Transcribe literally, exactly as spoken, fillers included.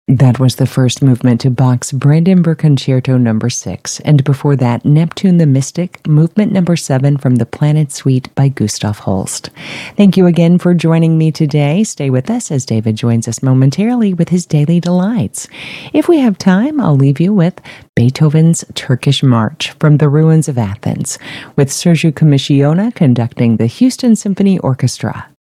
That was the first movement to Bach's Brandenburg Concerto number six, and before that, Neptune the Mystic, movement number seven from the Planet Suite by Gustav Holst. Thank you again for joining me today. Stay with us as David joins us momentarily with his Daily Delights. If we have time, I'll leave you with Beethoven's Turkish March from the Ruins of Athens, with Sergiu Commissiona conducting the Houston Symphony Orchestra.